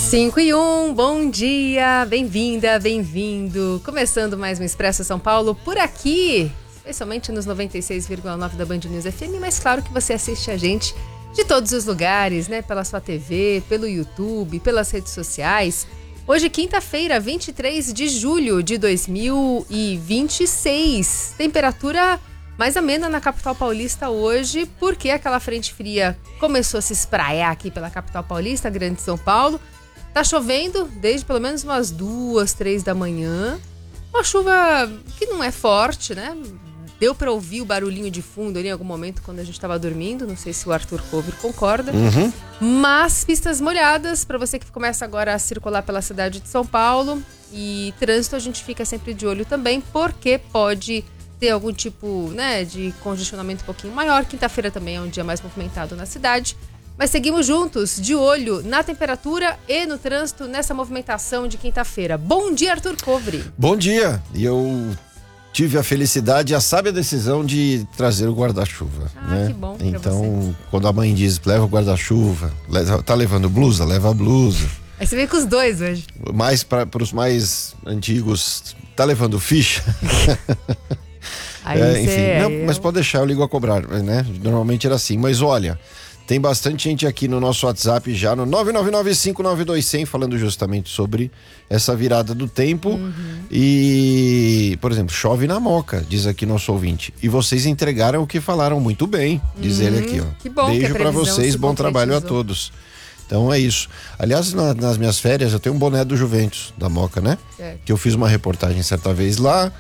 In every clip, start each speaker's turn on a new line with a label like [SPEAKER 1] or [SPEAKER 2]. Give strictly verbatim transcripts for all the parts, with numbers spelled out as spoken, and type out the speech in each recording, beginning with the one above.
[SPEAKER 1] cinco e um, bom dia, bem-vinda, bem-vindo. Começando mais um Expresso São Paulo por aqui, especialmente nos noventa e seis vírgula nove da Band News F M, mas claro que você assiste a gente de todos os lugares, né? Pela sua T V, pelo YouTube, pelas redes sociais. Hoje, quinta-feira, vinte e três de julho de dois mil e vinte e seis. Temperatura mais amena na capital paulista hoje, porque aquela frente fria começou a se espraiar aqui pela capital paulista, Grande São Paulo. Tá chovendo desde pelo menos umas duas, três da manhã. Uma chuva que não é forte, né? Deu pra ouvir o barulhinho de fundo ali em algum momento quando a gente tava dormindo. Não sei se o Arthur Cover concorda.
[SPEAKER 2] Uhum.
[SPEAKER 1] Mas pistas molhadas para você que começa agora a circular pela cidade de São Paulo. E trânsito a gente fica sempre de olho também, porque pode ter algum tipo, né, de congestionamento um pouquinho maior. Quinta-feira também é um dia mais movimentado na cidade. Mas seguimos juntos, de olho na temperatura e no trânsito nessa movimentação de quinta-feira. Bom dia, Arthur Covre.
[SPEAKER 2] Bom dia. E eu tive a felicidade e a sábia decisão de trazer o guarda-chuva.
[SPEAKER 1] Ah,
[SPEAKER 2] né?
[SPEAKER 1] que bom pra
[SPEAKER 2] Então,
[SPEAKER 1] você.
[SPEAKER 2] quando a mãe diz, leva o guarda-chuva, leva, tá levando blusa, leva a blusa.
[SPEAKER 1] Aí você veio com os dois hoje.
[SPEAKER 2] Mais para os mais antigos, tá levando ficha?
[SPEAKER 1] Aí
[SPEAKER 2] é,
[SPEAKER 1] você,
[SPEAKER 2] enfim,
[SPEAKER 1] aí
[SPEAKER 2] não,
[SPEAKER 1] eu...
[SPEAKER 2] mas pode deixar, eu ligo a cobrar, né? Normalmente era assim, mas olha, tem bastante gente aqui no nosso WhatsApp já no nove nove nove cinco nove dois zero zero falando justamente sobre essa virada do tempo.
[SPEAKER 1] Uhum.
[SPEAKER 2] E, por exemplo, chove na Moca, diz aqui nosso ouvinte. E vocês entregaram o que falaram muito bem, diz
[SPEAKER 1] Uhum.
[SPEAKER 2] ele aqui, ó.
[SPEAKER 1] Que bom.
[SPEAKER 2] Beijo
[SPEAKER 1] que a
[SPEAKER 2] pra
[SPEAKER 1] previsão
[SPEAKER 2] vocês,
[SPEAKER 1] se
[SPEAKER 2] bom trabalho a
[SPEAKER 1] concretizou.
[SPEAKER 2] todos. Então é isso. Aliás, na, nas minhas férias eu tenho um boné do Juventus, da Moca, né?
[SPEAKER 1] Certo.
[SPEAKER 2] Que eu fiz uma reportagem certa vez lá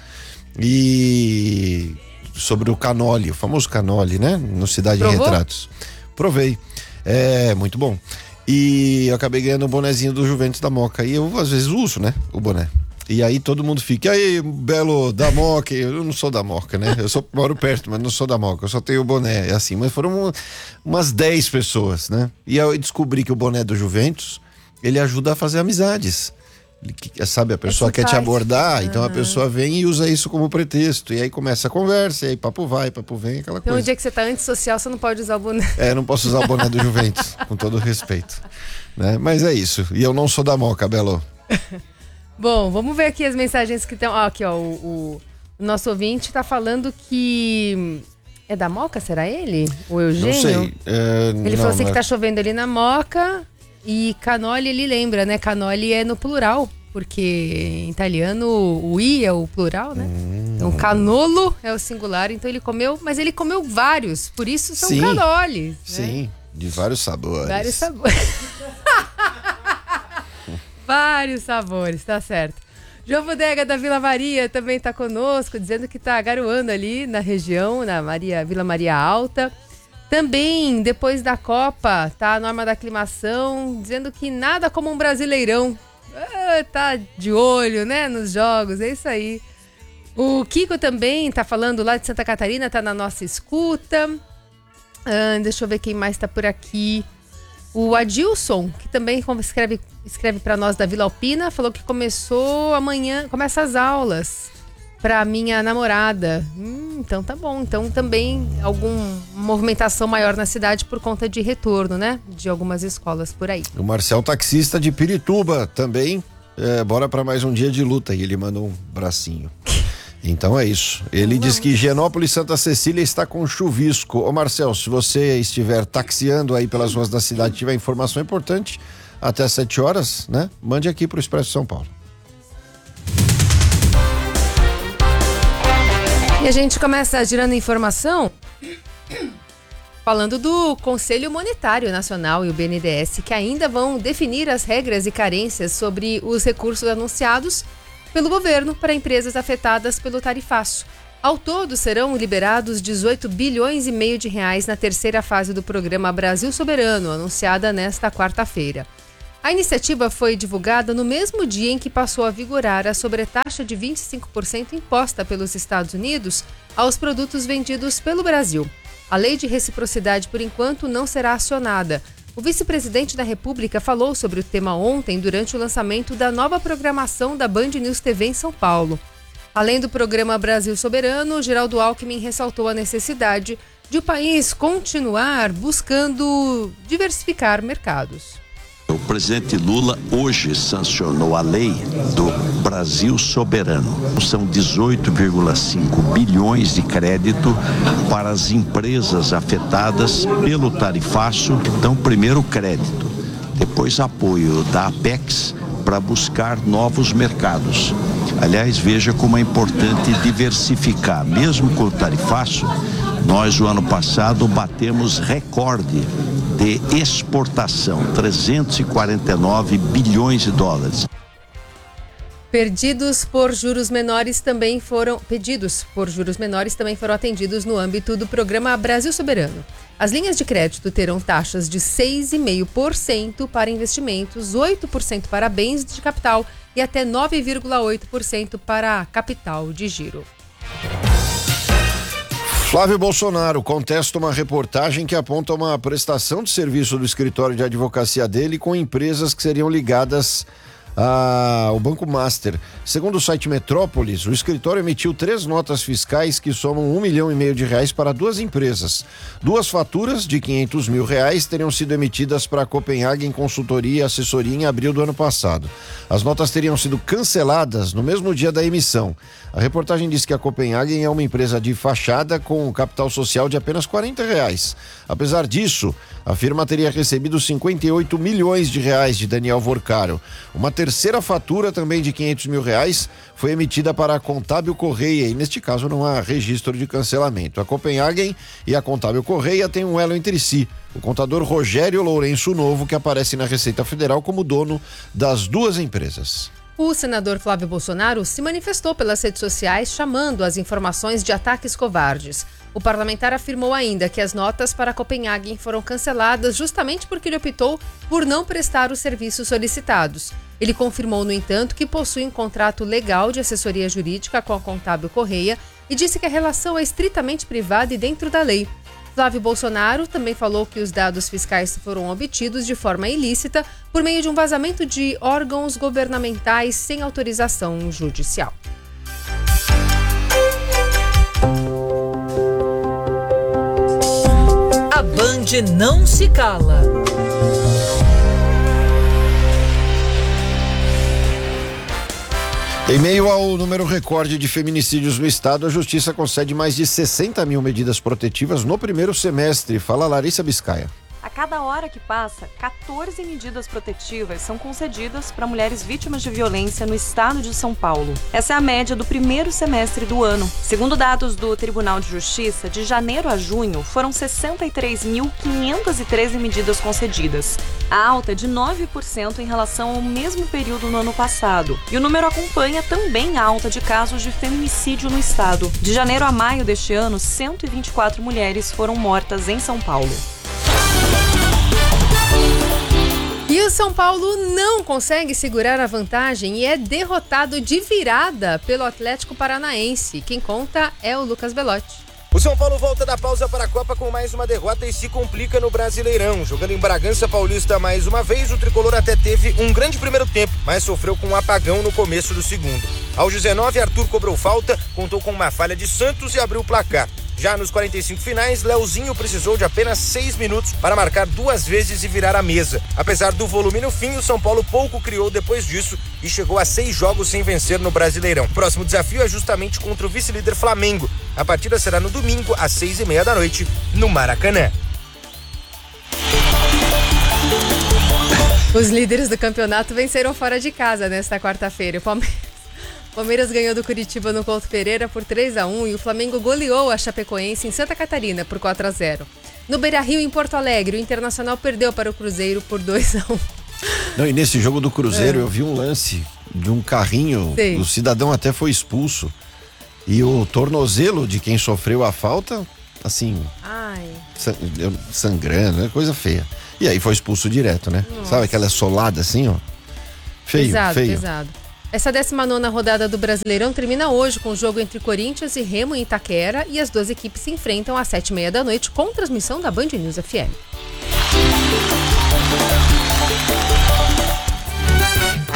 [SPEAKER 2] e sobre o canole, o famoso canole, né? No Cidade
[SPEAKER 1] Provou?
[SPEAKER 2] em Retratos. Provei. É, muito bom. E eu acabei ganhando um bonezinho do Juventus da Moca. E eu, às vezes, uso, né? O boné. E aí todo mundo fica, e aí, belo da Moca. Eu não sou da Moca, né? Eu sou, moro perto, mas não sou da Moca. Eu só tenho o boné, é assim. Mas foram umas dez pessoas, né? E eu descobri que o boné do Juventus, ele ajuda a fazer amizades. Ele, sabe, a pessoa
[SPEAKER 1] Essa
[SPEAKER 2] quer te
[SPEAKER 1] parte.
[SPEAKER 2] abordar,
[SPEAKER 1] Uhum.
[SPEAKER 2] então a pessoa vem e usa isso como pretexto. E aí começa a conversa, e aí papo vai, papo vem, aquela
[SPEAKER 1] Então,
[SPEAKER 2] coisa.
[SPEAKER 1] o dia que você tá antissocial, você não pode usar o boné.
[SPEAKER 2] É, não posso usar o boné do Juventus, com todo respeito. Né? Mas é isso. E eu não sou da Moca, Belo.
[SPEAKER 1] Bom, vamos ver aqui as mensagens que estão. Ah, aqui, ó. O, o nosso ouvinte tá falando que. É da Moca, será ele? O Eugênio?
[SPEAKER 2] Não sei. É,
[SPEAKER 1] Ele
[SPEAKER 2] não,
[SPEAKER 1] falou assim
[SPEAKER 2] mas-
[SPEAKER 1] que tá chovendo ali na Moca. E canole, ele lembra, né? Canole é no plural. Porque em italiano o i é o plural, né?
[SPEAKER 2] Hum.
[SPEAKER 1] Então canolo é o singular. Então ele comeu, mas ele comeu vários. Por isso são
[SPEAKER 2] Sim.
[SPEAKER 1] canoles. Né?
[SPEAKER 2] Sim, de vários sabores.
[SPEAKER 1] Vários sabores. Vários sabores, tá certo. João Bodega da Vila Maria também tá conosco, dizendo que tá garoando ali na região, na Maria, Vila Maria Alta. Também, depois da Copa, tá a norma da aclimação, dizendo que nada como um brasileirão. Ah, tá de olho, né, nos jogos, é isso aí. O Kiko também tá falando lá de Santa Catarina, tá na nossa escuta. Ah, deixa eu ver quem mais tá por aqui. O Adilson, que também escreve, escreve para nós da Vila Alpina, falou que começou amanhã, começa as aulas para minha namorada. Hum, então tá bom. Então também alguma movimentação maior na cidade por conta de retorno, né? De algumas escolas por aí.
[SPEAKER 2] O Marcel, taxista de Pirituba, também. É, bora para mais um dia de luta. E ele mandou um bracinho. Então é isso. Ele
[SPEAKER 1] Vamos.
[SPEAKER 2] diz que Higienópolis Santa Cecília está com chuvisco. Ô Marcel, se você estiver taxiando aí pelas ruas da cidade, tiver informação importante, até sete horas, né? Mande aqui pro Expresso São Paulo.
[SPEAKER 1] E a gente começa girando informação falando do Conselho Monetário Nacional e o B N D E S, que ainda vão definir as regras e carências sobre os recursos anunciados pelo governo para empresas afetadas pelo tarifaço. Ao todo, serão liberados dezoito bilhões e meio de reais na terceira fase do programa Brasil Soberano, anunciada nesta quarta-feira. A iniciativa foi divulgada no mesmo dia em que passou a vigorar a sobretaxa de vinte e cinco por cento imposta pelos Estados Unidos aos produtos vendidos pelo Brasil. A lei de reciprocidade, por enquanto, não será acionada. O vice-presidente da República falou sobre o tema ontem durante o lançamento da nova programação da Band News T V em São Paulo. Além do programa Brasil Soberano, Geraldo Alckmin ressaltou a necessidade de o país continuar buscando diversificar mercados.
[SPEAKER 3] O presidente Lula hoje sancionou a lei do Brasil Soberano. São dezoito vírgula cinco bilhões de crédito para as empresas afetadas pelo tarifaço. Então, primeiro crédito, depois apoio da Apex para buscar novos mercados. Aliás, veja como é importante diversificar. Mesmo com o tarifaço, nós, o ano passado, batemos recorde de exportação, trezentos e quarenta e nove bilhões de dólares.
[SPEAKER 1] Perdidos por juros menores também foram pedidos por juros menores também foram atendidos no âmbito do programa Brasil Soberano. As linhas de crédito terão taxas de seis vírgula cinco por cento para investimentos, oito por cento para bens de capital e até nove vírgula oito por cento para capital de giro.
[SPEAKER 2] Flávio Bolsonaro contesta uma reportagem que aponta uma prestação de serviço do escritório de advocacia dele com empresas que seriam ligadas ao Banco Master. Segundo o site Metrópolis, o escritório emitiu três notas fiscais que somam um milhão e meio de reais para duas empresas. Duas faturas de quinhentos mil reais teriam sido emitidas para a Copenhagen Consultoria e Assessoria em abril do ano passado. As notas teriam sido canceladas no mesmo dia da emissão. A reportagem diz que a Copenhagen é uma empresa de fachada com capital social de apenas quarenta reais. Apesar disso, a firma teria recebido cinquenta e oito milhões de reais de Daniel Vorcaro. Uma terceira fatura, também de quinhentos mil reais, foi emitida para a Contábil Correia e, neste caso, não há registro de cancelamento. A Copenhagen e a Contábil Correia têm um elo entre si. O contador Rogério Lourenço Novo, que aparece na Receita Federal como dono das duas empresas.
[SPEAKER 1] O senador Flávio Bolsonaro se manifestou pelas redes sociais chamando as informações de ataques covardes. O parlamentar afirmou ainda que as notas para a Copenhagen foram canceladas justamente porque ele optou por não prestar os serviços solicitados. Ele confirmou, no entanto, que possui um contrato legal de assessoria jurídica com a Contábil Correia e disse que a relação é estritamente privada e dentro da lei. Flávio Bolsonaro também falou que os dados fiscais foram obtidos de forma ilícita por meio de um vazamento de órgãos governamentais sem autorização judicial.
[SPEAKER 4] A Band não se cala.
[SPEAKER 2] Em meio ao número recorde de feminicídios no estado, a Justiça concede mais de sessenta mil medidas protetivas no primeiro semestre. Fala Larissa Biscaia.
[SPEAKER 5] A cada hora que passa, quatorze medidas protetivas são concedidas para mulheres vítimas de violência no estado de São Paulo. Essa é a média do primeiro semestre do ano. Segundo dados do Tribunal de Justiça, de janeiro a junho, foram sessenta e três mil quinhentas e treze medidas concedidas. A alta é de nove por cento em relação ao mesmo período no ano passado. E o número acompanha também a alta de casos de feminicídio no estado. De janeiro a maio deste ano, cento e vinte e quatro mulheres foram mortas em São Paulo.
[SPEAKER 1] E o São Paulo não consegue segurar a vantagem e é derrotado de virada pelo Atlético Paranaense. Quem conta é o Lucas Belotti.
[SPEAKER 6] O São Paulo volta da pausa para a Copa com mais uma derrota e se complica no Brasileirão. Jogando em Bragança Paulista mais uma vez, o tricolor até teve um grande primeiro tempo, mas sofreu com um apagão no começo do segundo. Aos dezenove, Arthur cobrou falta, contou com uma falha de Santos e abriu o placar. Já nos quarenta e cinco finais, Leozinho precisou de apenas seis minutos para marcar duas vezes e virar a mesa. Apesar do volume no fim, o São Paulo pouco criou depois disso e chegou a seis jogos sem vencer no Brasileirão. O próximo desafio é justamente contra o vice-líder Flamengo. A partida será no domingo, às seis e meia da noite, no Maracanã.
[SPEAKER 1] Os líderes do campeonato venceram fora de casa nesta quarta-feira. O Palmeiras... Palmeiras ganhou do Curitiba no Couto Pereira por três a um e o Flamengo goleou a Chapecoense em Santa Catarina por quatro a zero. No Beira-Rio, em Porto Alegre, o Internacional perdeu para o Cruzeiro por dois a um.
[SPEAKER 2] Não, e nesse jogo do Cruzeiro é. eu vi um lance de um carrinho, Sim. o cidadão até foi expulso. E o tornozelo de quem sofreu a falta, assim,
[SPEAKER 1] Ai.
[SPEAKER 2] sangrando, é coisa feia. E aí foi expulso direto, né? Nossa. Sabe aquela solada assim, ó? Feio,
[SPEAKER 1] pesado,
[SPEAKER 2] feio.
[SPEAKER 1] Pesado. Essa décima nona rodada do Brasileirão termina hoje com o jogo entre Corinthians e Remo em Itaquera e as duas equipes se enfrentam às sete e meia da noite com transmissão da Band News F M.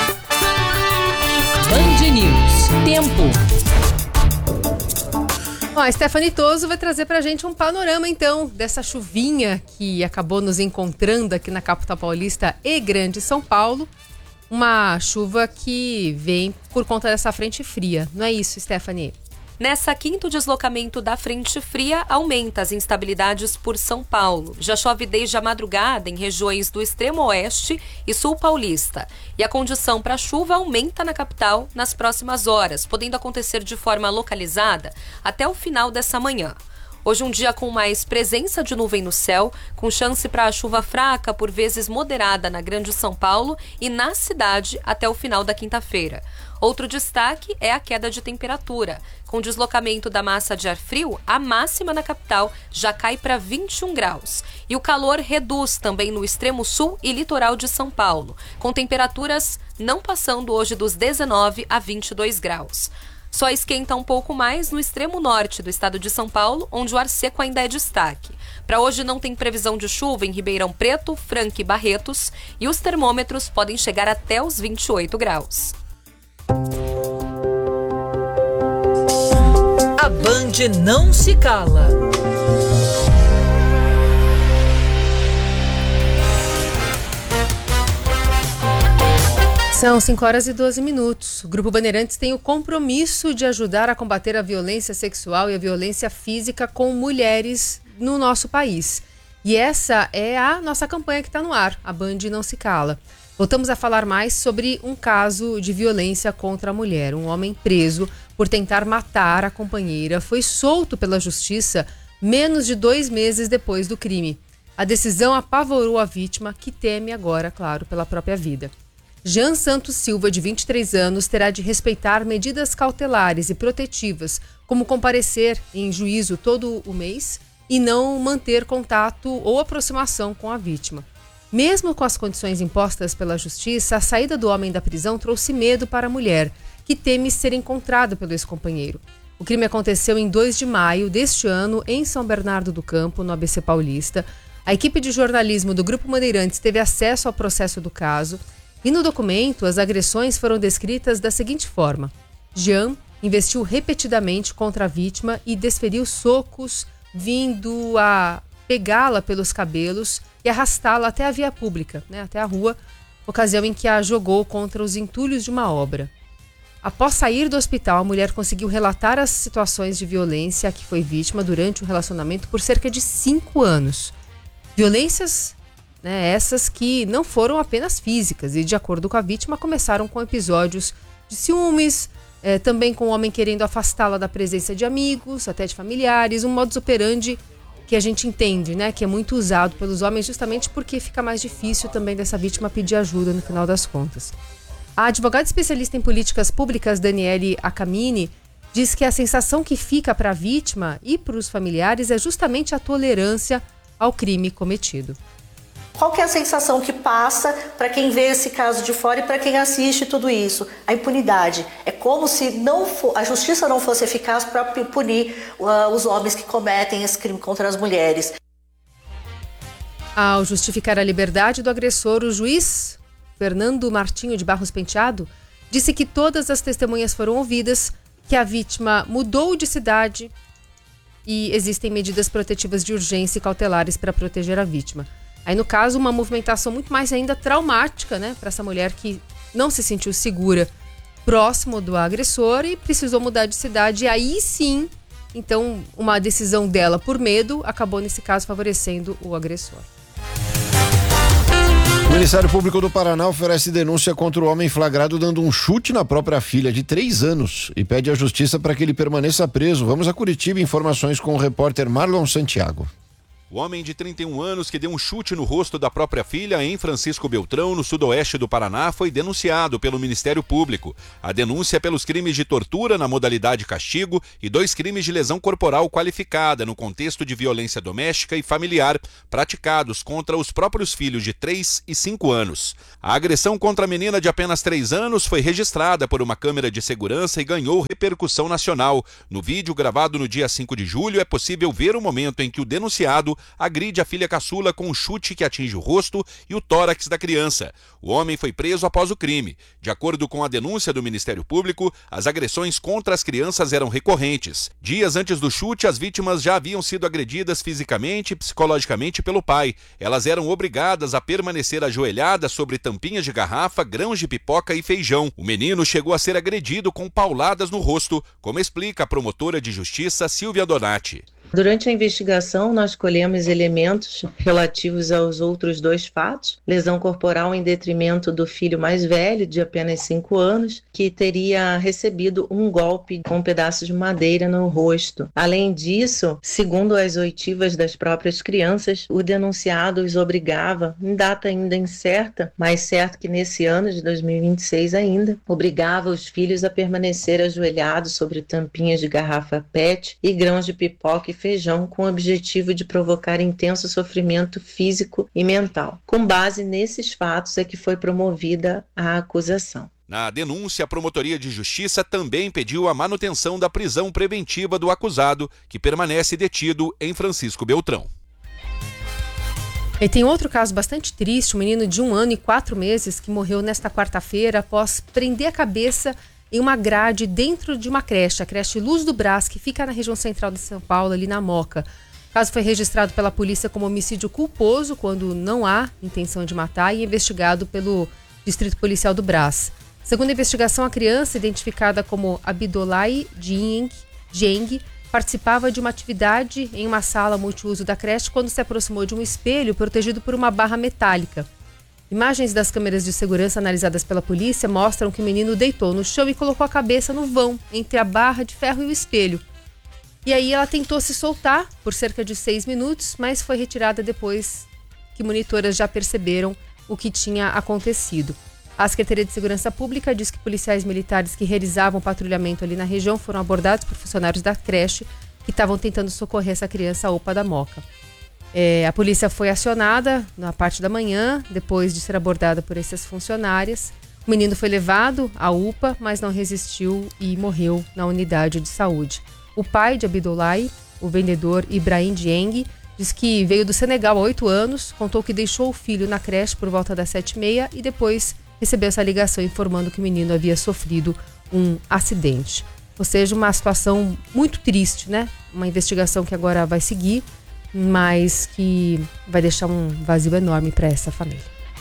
[SPEAKER 4] Band News. Tempo.
[SPEAKER 1] Bom, a Stephanie Toso vai trazer pra gente um panorama, então, dessa chuvinha que acabou nos encontrando aqui na capital paulista e Grande São Paulo. Uma chuva que vem por conta dessa frente fria. Não é isso, Stephanie?
[SPEAKER 5] Nessa quinto deslocamento da frente fria, aumenta as instabilidades por São Paulo. Já chove desde a madrugada em regiões do extremo oeste e sul paulista. E a condição para chuva aumenta na capital nas próximas horas, podendo acontecer de forma localizada até o final dessa manhã. Hoje um dia com mais presença de nuvem no céu, com chance para chuva fraca, por vezes moderada na Grande São Paulo e na cidade até o final da quinta-feira. Outro destaque é a queda de temperatura. Com o deslocamento da massa de ar frio, a máxima na capital já cai para vinte e um graus. E o calor reduz também no extremo sul e litoral de São Paulo, com temperaturas não passando hoje dos dezenove a vinte e dois graus. Só esquenta um pouco mais no extremo norte do estado de São Paulo, onde o ar seco ainda é destaque. Para hoje não tem previsão de chuva em Ribeirão Preto, Franca e Barretos, e os termômetros podem chegar até os vinte e oito graus.
[SPEAKER 4] A Band não se cala.
[SPEAKER 1] São cinco horas e doze minutos. O Grupo Bandeirantes tem o compromisso de ajudar a combater a violência sexual e a violência física com mulheres no nosso país. E essa é a nossa campanha que está no ar, a Band Não Se Cala. Voltamos a falar mais sobre um caso de violência contra a mulher. Um homem preso por tentar matar a companheira foi solto pela justiça menos de dois meses depois do crime. A decisão apavorou a vítima, que teme agora, claro, pela própria vida. Jean Santos Silva, de vinte e três anos, terá de respeitar medidas cautelares e protetivas, como comparecer em juízo todo o mês e não manter contato ou aproximação com a vítima. Mesmo com as condições impostas pela justiça, a saída do homem da prisão trouxe medo para a mulher, que teme ser encontrada pelo ex-companheiro. O crime aconteceu em dois de maio deste ano, em São Bernardo do Campo, no A B C Paulista. A equipe de jornalismo do Grupo Bandeirantes teve acesso ao processo do caso. E no documento, as agressões foram descritas da seguinte forma: Jean investiu repetidamente contra a vítima e desferiu socos, vindo a pegá-la pelos cabelos e arrastá-la até a via pública, né, até a rua, ocasião em que a jogou contra os entulhos de uma obra. Após sair do hospital, a mulher conseguiu relatar as situações de violência a que foi vítima durante o relacionamento por cerca de cinco anos. Violências, né, essas que não foram apenas físicas e, de acordo com a vítima, começaram com episódios de ciúmes, eh, também com o homem querendo afastá-la da presença de amigos, até de familiares, um modus operandi que a gente entende, né, que é muito usado pelos homens justamente porque fica mais difícil também dessa vítima pedir ajuda no final das contas. A advogada especialista em políticas públicas, Daniele Acamini, diz que a sensação que fica para a vítima e para os familiares é justamente a tolerância ao crime cometido.
[SPEAKER 7] Qual que é a sensação que passa para quem vê esse caso de fora e para quem assiste tudo isso? A impunidade. É como se não for, a justiça não fosse eficaz para punir uh, os homens que cometem esse crime contra as mulheres.
[SPEAKER 1] Ao justificar a liberdade do agressor, o juiz Fernando Martinho de Barros Penteado disse que todas as testemunhas foram ouvidas, que a vítima mudou de cidade e existem medidas protetivas de urgência e cautelares para proteger a vítima. Aí, no caso, uma movimentação muito mais ainda traumática, né, para essa mulher que não se sentiu segura próximo do agressor e precisou mudar de cidade. E aí sim, então, uma decisão dela por medo acabou, nesse caso, favorecendo o agressor.
[SPEAKER 2] O Ministério Público do Paraná oferece denúncia contra o homem flagrado dando um chute na própria filha de três anos e pede à justiça para que ele permaneça preso. Vamos a Curitiba, informações com o repórter Marlon Santiago.
[SPEAKER 8] O homem de trinta e um anos que deu um chute no rosto da própria filha em Francisco Beltrão, no sudoeste do Paraná, foi denunciado pelo Ministério Público. A denúncia é pelos crimes de tortura na modalidade castigo e dois crimes de lesão corporal qualificada no contexto de violência doméstica e familiar, praticados contra os próprios filhos de três e cinco anos. A agressão contra a menina de apenas três anos foi registrada por uma câmera de segurança e ganhou repercussão nacional. No vídeo gravado no dia cinco de julho, é possível ver o momento em que o denunciado agride a filha caçula com um chute que atinge o rosto e o tórax da criança. O homem foi preso após o crime. De acordo com a denúncia do Ministério Público, as agressões contra as crianças eram recorrentes. Dias antes do chute, as vítimas já haviam sido agredidas fisicamente e psicologicamente pelo pai. Elas eram obrigadas a permanecer ajoelhadas sobre tampinhas de garrafa, grãos de pipoca e feijão. O menino chegou a ser agredido com pauladas no rosto, como explica a promotora de justiça Silvia Donati.
[SPEAKER 9] Durante a investigação, nós colhemos elementos relativos aos outros dois fatos, lesão corporal em detrimento do filho mais velho, de apenas cinco anos, que teria recebido um golpe com um pedaço de madeira no rosto. Além disso, segundo as oitivas das próprias crianças, o denunciado os obrigava, em data ainda incerta, mas certo que nesse ano de dois mil e vinte e seis ainda, obrigava os filhos a permanecer ajoelhados sobre tampinhas de garrafa P E T e grãos de pipoca e feijão, com o objetivo de provocar intenso sofrimento físico e mental. Com base nesses fatos é que foi promovida a acusação.
[SPEAKER 8] Na denúncia, a Promotoria de Justiça também pediu a manutenção da prisão preventiva do acusado, que permanece detido em Francisco Beltrão.
[SPEAKER 1] E tem outro caso bastante triste, um menino de um ano e quatro meses que morreu nesta quarta-feira após prender a cabeça em uma grade dentro de uma creche, a creche Luz do Brás, que fica na região central de São Paulo, ali na Moca. O caso foi registrado pela polícia como homicídio culposo, quando não há intenção de matar, e investigado pelo Distrito Policial do Brás. Segundo a investigação, a criança, identificada como Abidolai Dieng, Dieng, participava de uma atividade em uma sala multiuso da creche quando se aproximou de um espelho protegido por uma barra metálica. Imagens das câmeras de segurança analisadas pela polícia mostram que o menino deitou no chão e colocou a cabeça no vão, entre a barra de ferro e o espelho. E aí ela tentou se soltar por cerca de seis minutos, mas foi retirada depois que monitoras já perceberam o que tinha acontecido. A Secretaria de Segurança Pública diz que policiais militares que realizavam patrulhamento ali na região foram abordados por funcionários da creche que estavam tentando socorrer essa criança à U P A da Moca. É, a polícia foi acionada na parte da manhã, depois de ser abordada por essas funcionárias. O menino foi levado à U P A, mas não resistiu e morreu na unidade de saúde. O pai de Abidolai, o vendedor Ibrahim Dieng, diz que veio do Senegal há oito anos, contou que deixou o filho na creche por volta das sete e meia e depois recebeu essa ligação informando que o menino havia sofrido um acidente. Ou seja, uma situação muito triste, né? Uma investigação que agora vai seguir, mas que vai deixar um vazio enorme para essa família.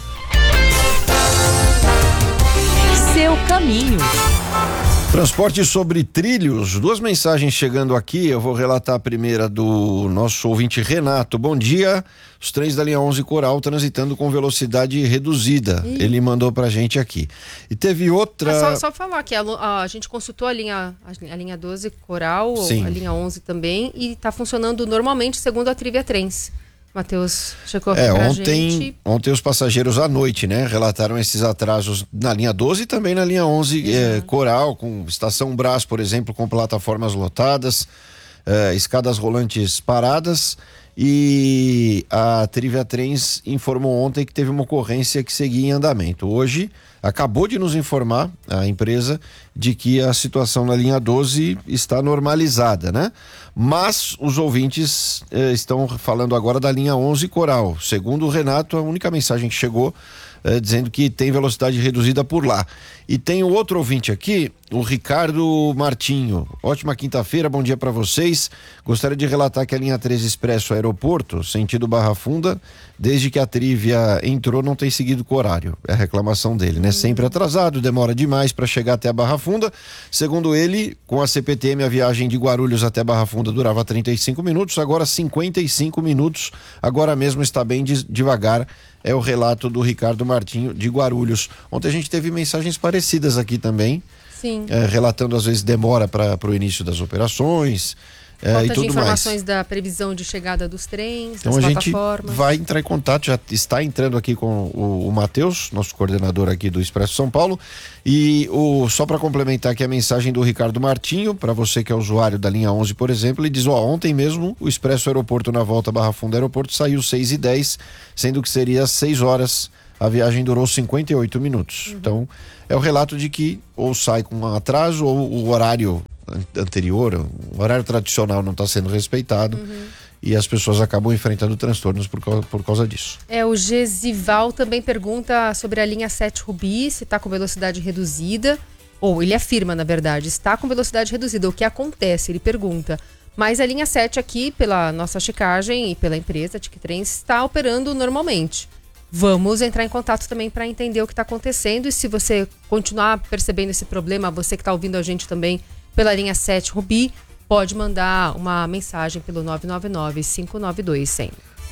[SPEAKER 4] Seu caminho.
[SPEAKER 2] Transporte sobre trilhos, duas mensagens chegando aqui, eu vou relatar a primeira do nosso ouvinte Renato. Bom dia, os trens da linha onze Coral transitando com velocidade reduzida, Ih. ele mandou pra gente aqui. E teve outra...
[SPEAKER 1] Ah, só, só falar que a, a, a gente consultou a linha, a, a linha doze Coral, Sim. a linha onze também, e tá funcionando normalmente segundo a Trivia Trens. Matheus chegou aqui
[SPEAKER 2] é,
[SPEAKER 1] pra
[SPEAKER 2] ontem,
[SPEAKER 1] gente.
[SPEAKER 2] Ontem os passageiros à noite, né, relataram esses atrasos na linha doze e também na linha onze uhum. é, Coral, com Estação Brás, por exemplo, com plataformas lotadas, é, escadas rolantes paradas, e a Trivia Trens informou ontem que teve uma ocorrência que seguia em andamento. Hoje acabou de nos informar a empresa de que a situação na linha doze está normalizada, né? Mas os ouvintes eh, estão falando agora da linha onze Coral. Segundo o Renato, a única mensagem que chegou eh, dizendo que tem velocidade reduzida por lá. E tem o outro ouvinte aqui, o Ricardo Martinho. Ótima quinta-feira, bom dia para vocês. Gostaria de relatar que a linha treze Expresso Aeroporto, sentido Barra Funda, desde que a Trivia entrou, não tem seguido com o horário. É a reclamação dele, né? Sempre atrasado, demora demais para chegar até a Barra Funda. Segundo ele, com a C P T M, a viagem de Guarulhos até Barra Funda durava trinta e cinco minutos, agora cinquenta e cinco minutos. Agora mesmo está bem de, devagar. É o relato do Ricardo Martinho de Guarulhos. Ontem a gente teve mensagens parecidas aqui também.
[SPEAKER 1] Sim.
[SPEAKER 2] É, relatando às vezes demora para o início das operações. É,
[SPEAKER 1] Falta
[SPEAKER 2] e tudo
[SPEAKER 1] de informações
[SPEAKER 2] mais.
[SPEAKER 1] Da previsão de chegada dos trens,
[SPEAKER 2] então
[SPEAKER 1] das
[SPEAKER 2] a gente
[SPEAKER 1] plataformas.
[SPEAKER 2] Vai entrar em contato, já está entrando aqui com o, o Matheus, nosso coordenador aqui do Expresso São Paulo, e o, só para complementar aqui a mensagem do Ricardo Martinho, para você que é usuário da linha onze, por exemplo, ele diz, ó, ontem mesmo o Expresso Aeroporto na volta Barra Funda Aeroporto saiu seis e dez, sendo que seria seis horas, a viagem durou cinquenta e oito minutos. Uhum. Então é o relato de que ou sai com um atraso ou o horário anterior, o horário tradicional não está sendo respeitado, uhum. e as pessoas acabam enfrentando transtornos por causa, por causa disso.
[SPEAKER 1] É, o Gesival também pergunta sobre a linha sete Rubi, se está com velocidade reduzida, ou ele afirma, na verdade, está com velocidade reduzida. O que acontece? Ele pergunta. Mas a linha sete aqui, pela nossa checagem e pela empresa TicTrens, está operando normalmente. Vamos entrar em contato também para entender o que está acontecendo, e se você continuar percebendo esse problema, você que está ouvindo a gente também pela linha sete Rubi, pode mandar uma mensagem pelo nove nove nove, cinco nove dois, cem.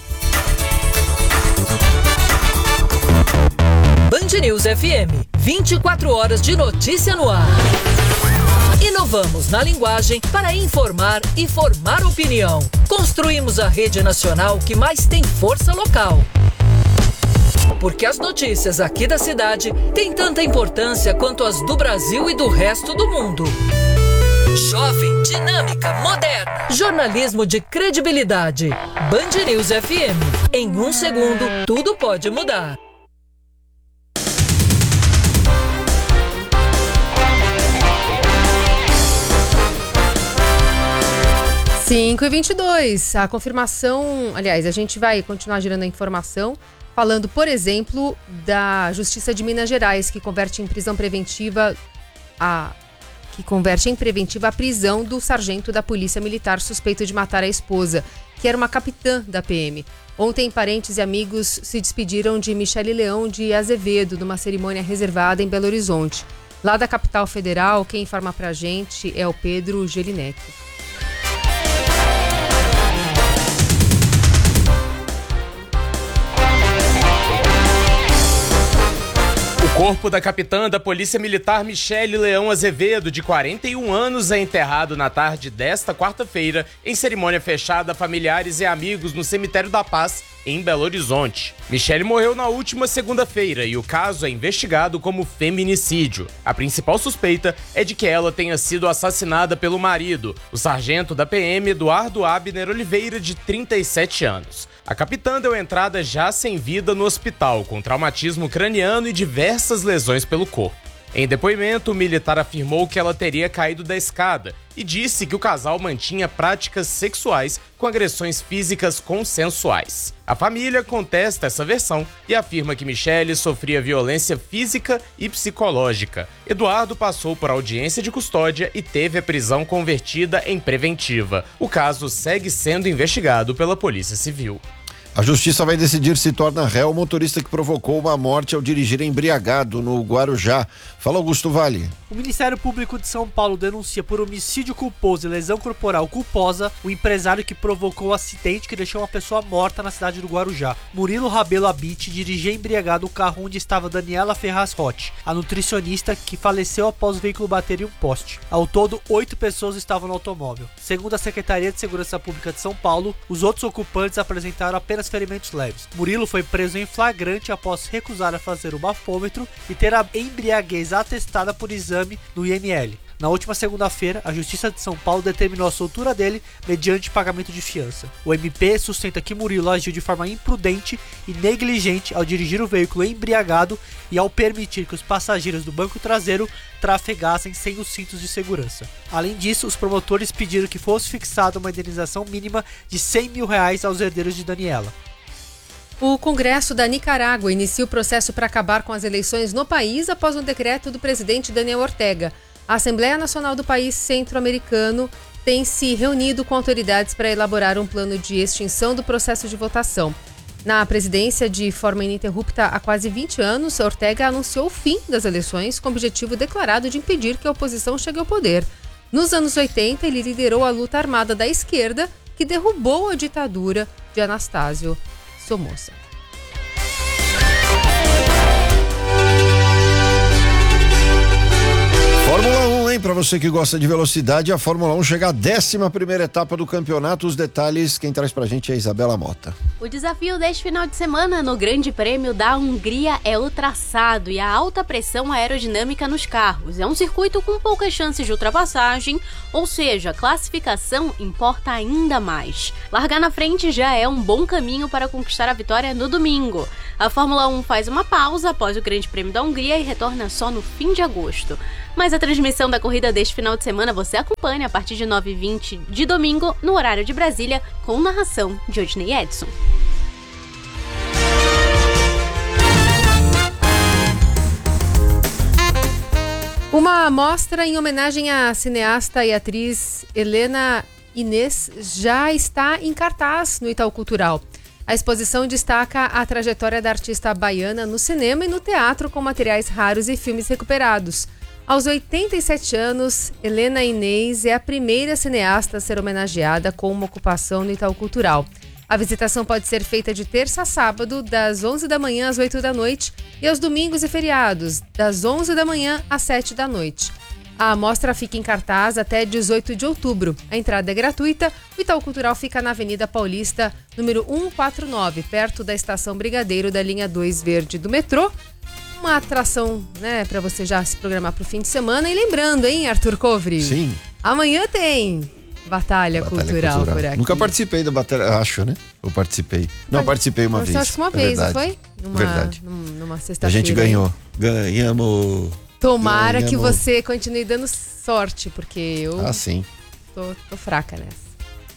[SPEAKER 10] Band News F M, vinte e quatro horas de notícia no ar. Inovamos na linguagem para informar e formar opinião. Construímos a rede nacional que mais tem força local. Porque as notícias aqui da cidade têm tanta importância quanto as do Brasil e do resto do mundo. Jovem, dinâmica, moderna. Jornalismo de credibilidade. Band News F M. Em um segundo, tudo pode mudar.
[SPEAKER 1] cinco e vinte e dois. A confirmação... Aliás, a gente vai continuar girando a informação, falando, por exemplo, da Justiça de Minas Gerais, que converte em prisão preventiva a... que converte em preventiva a prisão do sargento da Polícia Militar suspeito de matar a esposa, que era uma capitã da P M. Ontem, parentes e amigos se despediram de Michele Leão de Azevedo, numa cerimônia reservada em Belo Horizonte. Lá da capital federal, quem informa pra gente é o Pedro Gelinetti.
[SPEAKER 11] O corpo da capitã da Polícia Militar Michele Leão Azevedo, de quarenta e um anos, é enterrado na tarde desta quarta-feira em cerimônia fechada a familiares e amigos no Cemitério da Paz, em Belo Horizonte. Michele morreu na última segunda-feira e o caso é investigado como feminicídio. A principal suspeita é de que ela tenha sido assassinada pelo marido, o sargento da P M Eduardo Abner Oliveira, de trinta e sete anos. A capitã deu entrada já sem vida no hospital, com traumatismo craniano e diversas lesões pelo corpo. Em depoimento, o militar afirmou que ela teria caído da escada e disse que o casal mantinha práticas sexuais com agressões físicas consensuais. A família contesta essa versão e afirma que Michele sofria violência física e psicológica. Eduardo passou por audiência de custódia e teve a prisão convertida em preventiva. O caso segue sendo investigado pela Polícia Civil.
[SPEAKER 2] A justiça vai decidir se torna réu o motorista que provocou uma morte ao dirigir embriagado no Guarujá. Fala, Augusto Vale.
[SPEAKER 12] O Ministério Público de São Paulo denuncia por homicídio culposo e lesão corporal culposa o empresário que provocou o acidente que deixou uma pessoa morta na cidade do Guarujá. Murilo Rabelo Abite dirigia embriagado o carro onde estava Daniela Ferraz Rotti, a nutricionista que faleceu após o veículo bater em um poste. Ao todo, oito pessoas estavam no automóvel. Segundo a Secretaria de Segurança Pública de São Paulo, os outros ocupantes apresentaram apenas ferimentos leves. Murilo foi preso em flagrante após recusar a fazer o bafômetro e ter a embriaguez atestada por exame no I M L. Na última segunda-feira, a Justiça de São Paulo determinou a soltura dele mediante pagamento de fiança. O M P sustenta que Murilo agiu de forma imprudente e negligente ao dirigir o veículo embriagado e ao permitir que os passageiros do banco traseiro trafegassem sem os cintos de segurança. Além disso, os promotores pediram que fosse fixada uma indenização mínima de cem mil reais aos herdeiros de Daniela.
[SPEAKER 1] O Congresso da Nicarágua inicia o processo para acabar com as eleições no país após um decreto do presidente Daniel Ortega. A Assembleia Nacional do país centro-americano tem se reunido com autoridades para elaborar um plano de extinção do processo de votação. Na presidência de forma ininterrupta há quase vinte anos, Ortega anunciou o fim das eleições com o objetivo declarado de impedir que a oposição chegue ao poder. Nos anos oitenta, ele liderou a luta armada da esquerda que derrubou a ditadura de Anastácio Somoza.
[SPEAKER 2] Fórmula um, hein? Pra você que gosta de velocidade, a Fórmula um chega à décima primeira etapa do campeonato. Os detalhes, quem traz pra gente é a Isabela Mota.
[SPEAKER 13] O desafio deste final de semana no Grande Prêmio da Hungria é o traçado e a alta pressão aerodinâmica nos carros. É um circuito com poucas chances de ultrapassagem, ou seja, a classificação importa ainda mais. Largar na frente já é um bom caminho para conquistar a vitória no domingo. A Fórmula um faz uma pausa após o Grande Prêmio da Hungria e retorna só no fim de agosto. Mas a transmissão da corrida corrida deste final de semana você acompanha a partir de nove e vinte de domingo, no horário de Brasília, com narração de Odinei Edson.
[SPEAKER 1] Uma mostra em homenagem à cineasta e atriz Helena Inês já está em cartaz no Itaú Cultural. A exposição destaca a trajetória da artista baiana no cinema e no teatro com materiais raros e filmes recuperados. Aos oitenta e sete anos, Helena Inês é a primeira cineasta a ser homenageada com uma ocupação no Itaú Cultural. A visitação pode ser feita de terça a sábado, das onze da manhã às oito da noite, e aos domingos e feriados, das onze da manhã às sete da noite. A mostra fica em cartaz até dezoito de outubro. A entrada é gratuita. O Itaú Cultural fica na Avenida Paulista, número cento e quarenta e nove, perto da Estação Brigadeiro da linha dois verde do metrô. Uma atração, né, para você já se programar para o fim de semana. E lembrando, hein, Arthur Covri?
[SPEAKER 2] Sim.
[SPEAKER 1] Amanhã tem Batalha, Batalha Cultural, Cultural por aqui.
[SPEAKER 2] Nunca participei da Batalha, acho, né? Eu participei. Não, participei uma
[SPEAKER 1] Você
[SPEAKER 2] vez.
[SPEAKER 1] Acho que uma
[SPEAKER 2] é
[SPEAKER 1] vez,
[SPEAKER 2] verdade.
[SPEAKER 1] não foi? Numa,
[SPEAKER 2] verdade.
[SPEAKER 1] Numa sexta-feira.
[SPEAKER 2] A gente ganhou. Ganhamos.
[SPEAKER 1] Tomara
[SPEAKER 2] ganhamos.
[SPEAKER 1] que você continue dando sorte, porque eu
[SPEAKER 2] ah, sim.
[SPEAKER 1] Tô, tô fraca nessa.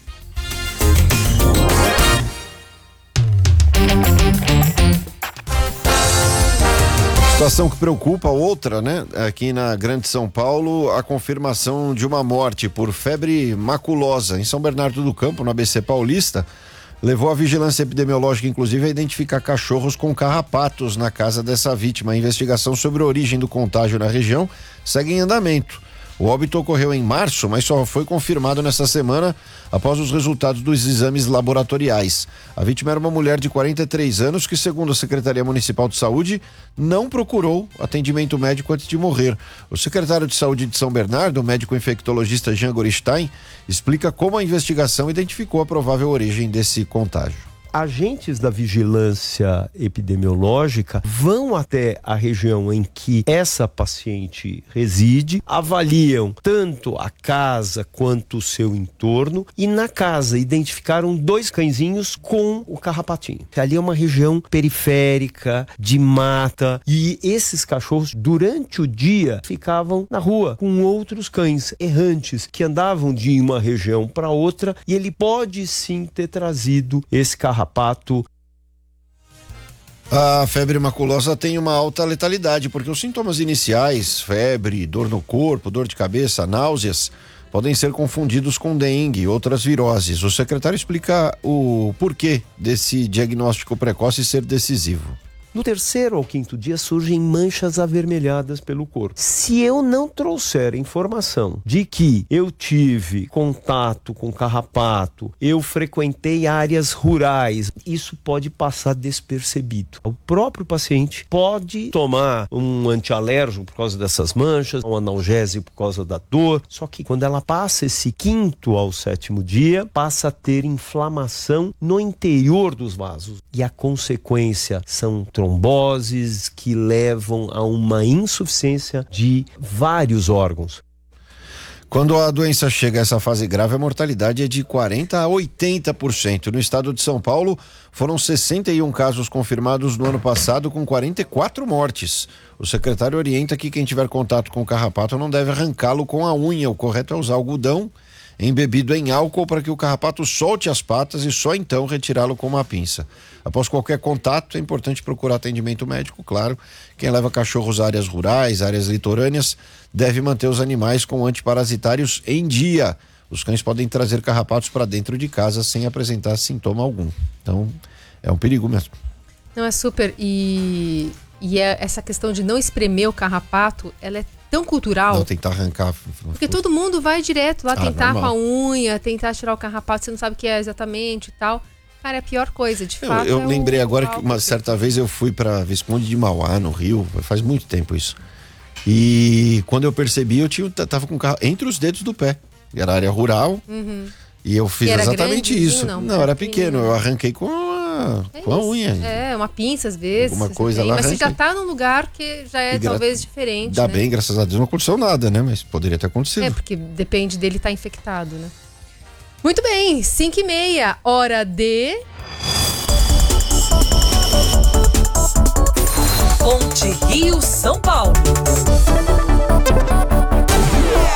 [SPEAKER 2] Situação que preocupa, outra, né? Aqui na Grande São Paulo, a confirmação de uma morte por febre maculosa em São Bernardo do Campo, no A B C Paulista, levou a vigilância epidemiológica, inclusive, a identificar cachorros com carrapatos na casa dessa vítima. A investigação sobre a origem do contágio na região segue em andamento. O óbito ocorreu em março, mas só foi confirmado nessa semana após os resultados dos exames laboratoriais. A vítima era uma mulher de quarenta e três anos que, segundo a Secretaria Municipal de Saúde, não procurou atendimento médico antes de morrer. O secretário de Saúde de São Bernardo, o médico infectologista Jean Goristain, explica como a investigação identificou a provável origem desse contágio.
[SPEAKER 14] Agentes da vigilância epidemiológica vão até a região em que essa paciente reside, avaliam tanto a casa quanto o seu entorno e na casa identificaram dois cãezinhos com o carrapatinho. Ali é uma região periférica, de mata, e esses cachorros durante o dia ficavam na rua com outros cães errantes que andavam de uma região para outra, e ele pode sim ter trazido esse carrapato.
[SPEAKER 2] A febre maculosa tem uma alta letalidade, porque os sintomas iniciais, febre, dor no corpo, dor de cabeça, náuseas, podem ser confundidos com dengue e outras viroses. O secretário explica o porquê desse diagnóstico precoce ser decisivo.
[SPEAKER 14] No terceiro ao quinto dia surgem manchas avermelhadas pelo corpo. Se eu não trouxer informação de que eu tive contato com carrapato, eu frequentei áreas rurais, isso pode passar despercebido. O próprio paciente pode tomar um antialérgico por causa dessas manchas, um analgésico por causa da dor, só que quando ela passa esse quinto ao sétimo dia, passa a ter inflamação no interior dos vasos. E a consequência são tromboses que levam a uma insuficiência de vários órgãos.
[SPEAKER 2] Quando a doença chega a essa fase grave, a mortalidade é de quarenta a oitenta por cento. No estado de São Paulo, foram sessenta e um casos confirmados no ano passado, com quarenta e quatro mortes. O secretário orienta que quem tiver contato com o carrapato não deve arrancá-lo com a unha. O correto é usar algodão embebido em álcool para que o carrapato solte as patas e só então retirá-lo com uma pinça. Após qualquer contato, é importante procurar atendimento médico, claro. Quem leva cachorros a áreas rurais, áreas litorâneas, deve manter os animais com antiparasitários em dia. Os cães podem trazer carrapatos para dentro de casa sem apresentar sintoma algum. Então, é um perigo mesmo.
[SPEAKER 1] Não, é super. E, e é essa questão de não espremer o carrapato, ela é tão cultural.
[SPEAKER 2] Não tentar arrancar.
[SPEAKER 1] Porque todo mundo vai direto lá
[SPEAKER 2] ah,
[SPEAKER 1] tentar
[SPEAKER 2] normal.
[SPEAKER 1] com a unha, tentar tirar o carrapato, você não sabe o que é exatamente e tal. Cara, é a pior coisa, de
[SPEAKER 2] eu,
[SPEAKER 1] fato.
[SPEAKER 2] Eu
[SPEAKER 1] é
[SPEAKER 2] lembrei
[SPEAKER 1] o...
[SPEAKER 2] agora que uma certa vez eu fui para Visconde de Mauá, no Rio, faz muito tempo isso. E quando eu percebi, eu tinha, tava com o carro entre os dedos do pé. Era área rural.
[SPEAKER 1] Uhum.
[SPEAKER 2] E eu fiz
[SPEAKER 1] e era
[SPEAKER 2] exatamente
[SPEAKER 1] grande,
[SPEAKER 2] isso.
[SPEAKER 1] Sim, não,
[SPEAKER 2] não era pequeno, eu arranquei com a,
[SPEAKER 1] é
[SPEAKER 2] com a unha.
[SPEAKER 1] É, uma pinça às vezes.
[SPEAKER 2] Alguma coisa
[SPEAKER 1] tem,
[SPEAKER 2] lá.
[SPEAKER 1] Mas
[SPEAKER 2] arranquei.
[SPEAKER 1] você já tá num lugar que já é
[SPEAKER 2] gra...
[SPEAKER 1] talvez diferente.
[SPEAKER 2] Ainda
[SPEAKER 1] né?
[SPEAKER 2] bem, graças a Deus, não aconteceu nada, né? Mas poderia ter acontecido.
[SPEAKER 1] É, porque depende dele estar infectado, né? Muito bem, cinco e meia, hora de...
[SPEAKER 10] Ponte Rio São Paulo.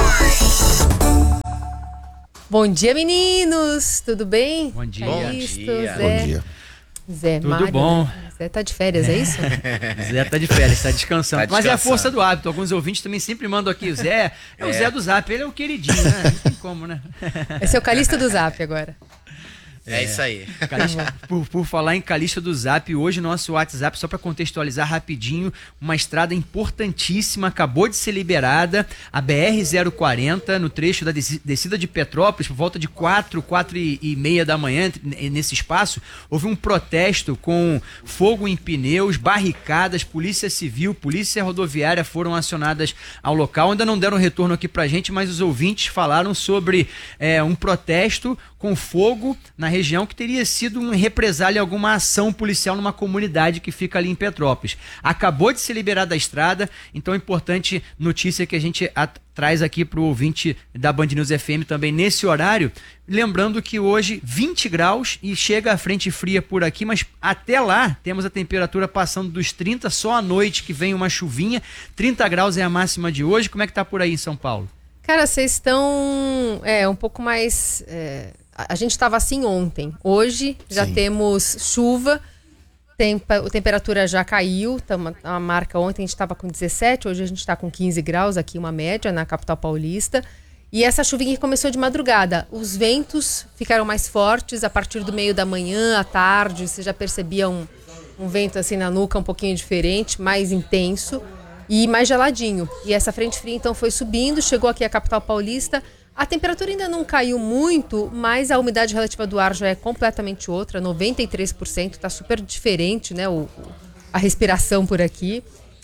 [SPEAKER 1] Bom dia, meninos! Tudo bem?
[SPEAKER 15] Bom dia.
[SPEAKER 1] Calixto,
[SPEAKER 15] Bom dia.
[SPEAKER 1] Zé.
[SPEAKER 2] Bom dia.
[SPEAKER 1] Zé,
[SPEAKER 15] Tudo
[SPEAKER 1] Mário,
[SPEAKER 15] bom?
[SPEAKER 1] Né? Zé tá de férias, é isso?
[SPEAKER 15] Zé tá de férias, tá descansando.
[SPEAKER 16] Tá
[SPEAKER 15] Mas é a
[SPEAKER 16] descansando.
[SPEAKER 15] força do hábito. Alguns ouvintes também sempre mandam aqui. O Zé é, o
[SPEAKER 16] É.
[SPEAKER 15] Zé do Zap, ele é o queridinho, né? Não tem como, né?
[SPEAKER 1] Esse é o Calixto do Zap agora.
[SPEAKER 16] É isso aí.
[SPEAKER 15] Calixto, por, por falar em Calixto do Zap, hoje nosso WhatsApp, só para contextualizar rapidinho, uma estrada importantíssima acabou de ser liberada, a B R zero quarenta, no trecho da desci- descida de Petrópolis, por volta de quatro, quatro e meia da manhã, entre- nesse espaço, houve um protesto com fogo em pneus, barricadas, polícia civil, polícia rodoviária foram acionadas ao local, ainda não deram retorno aqui pra gente, mas os ouvintes falaram sobre é, um protesto com fogo na região que teria sido um represália a alguma ação policial numa comunidade que fica ali em Petrópolis. Acabou de ser liberada a estrada, então é importante notícia que a gente a- traz aqui para o ouvinte da Band News F M também nesse horário, lembrando que hoje vinte graus e chega a frente fria por aqui, mas até lá temos a temperatura passando dos trinta, só à noite que vem uma chuvinha, trinta graus é a máxima de hoje. Como é que tá por aí em São Paulo?
[SPEAKER 1] Cara, vocês estão é, um pouco mais... é, a a gente estava assim ontem. Hoje já
[SPEAKER 2] Sim.
[SPEAKER 1] temos chuva, tempa, a temperatura já caiu. Tamo, a marca ontem a gente estava com dezessete, hoje a gente está com quinze graus, aqui uma média na capital paulista. E essa chuvinha começou de madrugada. Os ventos ficaram mais fortes a partir do meio da manhã, à tarde. Você já percebia um, um vento assim na nuca um pouquinho diferente, mais intenso e mais geladinho. E essa frente fria então foi subindo, chegou aqui à capital paulista. A temperatura ainda não caiu muito, mas a umidade relativa do ar já é completamente outra, noventa e três por cento, está super diferente, né, o, a respiração por aqui.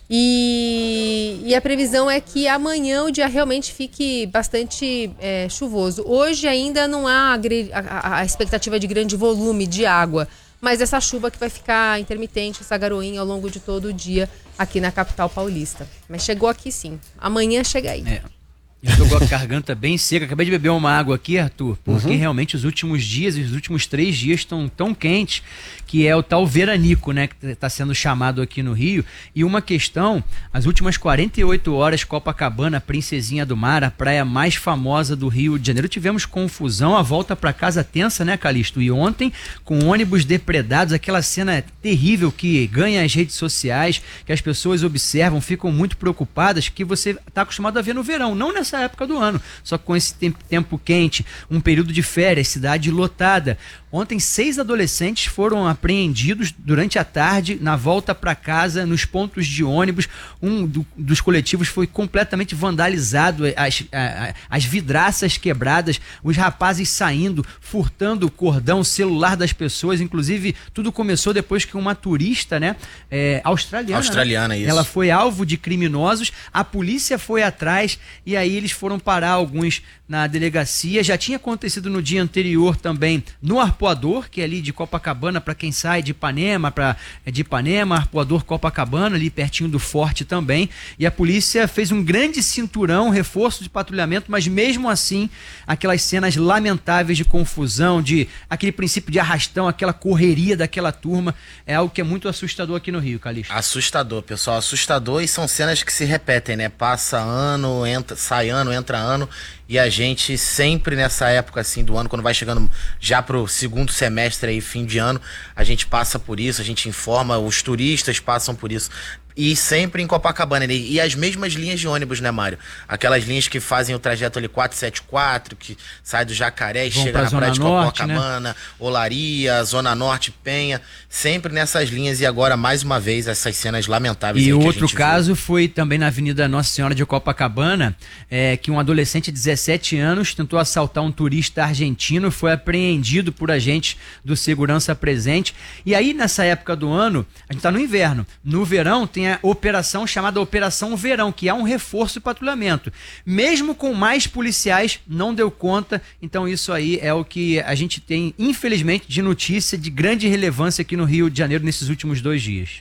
[SPEAKER 1] E, e a previsão é que amanhã o dia realmente fique bastante é, chuvoso. Hoje ainda não há a, gre- a- a expectativa de grande volume de água, mas essa chuva que vai ficar intermitente, essa garoinha ao longo de todo o dia aqui na capital paulista. Mas chegou aqui sim. Amanhã chega aí.
[SPEAKER 15] É. Estou com a garganta bem seca. Acabei de beber uma água aqui, Arthur, porque
[SPEAKER 2] Uhum.
[SPEAKER 15] realmente os últimos dias, os últimos três dias estão tão quentes, que é o tal veranico, né, que está sendo chamado aqui no Rio. E uma questão, as últimas quarenta e oito horas, Copacabana, Princesinha do Mar, a praia mais famosa do Rio de Janeiro, tivemos confusão, a volta para casa tensa, né, Calixto? E ontem, com ônibus depredados, aquela cena terrível que ganha as redes sociais, que as pessoas observam, ficam muito preocupadas, que você está acostumado a ver no verão, não nessa época do ano, só que com esse tempo, tempo quente, um período de férias, cidade lotada. Ontem, seis adolescentes foram apreendidos durante a tarde, na volta para casa, nos pontos de ônibus. Um do- dos coletivos foi completamente vandalizado, as, a- a- as vidraças quebradas, os rapazes saindo, furtando o cordão, celular das pessoas. Inclusive, tudo começou depois que uma turista, né, é, australiana,
[SPEAKER 16] Australiana,
[SPEAKER 15] né?
[SPEAKER 16] isso.
[SPEAKER 15] Ela foi alvo de criminosos, a polícia foi atrás e aí eles foram parar alguns na delegacia. Já tinha acontecido no dia anterior também no Arpoador, que é ali de Copacabana, para quem sai de Ipanema, para de Ipanema, Arpoador Copacabana, ali pertinho do Forte também. E a polícia fez um grande cinturão, reforço de patrulhamento, mas mesmo assim, aquelas cenas lamentáveis de confusão, de aquele princípio de arrastão, aquela correria daquela turma, é algo que é muito assustador aqui no Rio, Calixto.
[SPEAKER 16] Assustador, pessoal, assustador, e são cenas que se repetem, né? Passa ano, entra, sai ano, entra ano, e a gente sempre nessa época assim do ano, quando vai chegando já pro segundo semestre aí, fim de ano, a gente passa por isso, a gente informa, os turistas passam por isso. E sempre em Copacabana, né? E as mesmas linhas de ônibus, né, Mário? Aquelas linhas que fazem o trajeto ali quatrocentos e setenta e quatro, que sai do Jacaré e
[SPEAKER 15] Vão
[SPEAKER 16] chega
[SPEAKER 15] pra
[SPEAKER 16] na
[SPEAKER 15] Zona
[SPEAKER 16] praia de
[SPEAKER 15] Norte,
[SPEAKER 16] Copacabana, né? Olaria, Zona Norte, Penha, sempre nessas linhas. E agora, mais uma vez, essas cenas lamentáveis.
[SPEAKER 15] E
[SPEAKER 16] aí que a
[SPEAKER 15] outro
[SPEAKER 16] gente
[SPEAKER 15] caso
[SPEAKER 16] viu.
[SPEAKER 15] foi também na Avenida Nossa Senhora de Copacabana, é, que um adolescente de dezessete anos tentou assaltar um turista argentino, foi apreendido por agentes do segurança presente. E aí, nessa época do ano, a gente tá no inverno. No verão, tem a operação chamada Operação Verão, que é um reforço de patrulhamento. Mesmo com mais policiais, não deu conta. Então isso aí é o que a gente tem, infelizmente, de notícia de grande relevância aqui no Rio de Janeiro nesses últimos dois dias.